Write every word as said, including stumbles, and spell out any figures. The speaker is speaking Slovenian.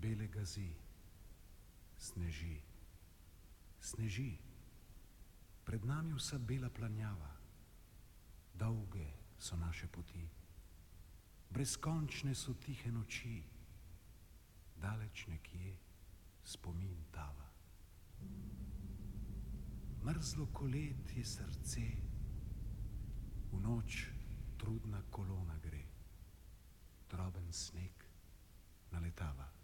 bele gazi, sneži, sneži. Pred nami vsa bela planjava, dolge so naše poti, brezkončne so tihe noči, daleč nekje spomin tava. Mrzlo kolet je srce, v noč trudna kolona gre, droben sneg naletava.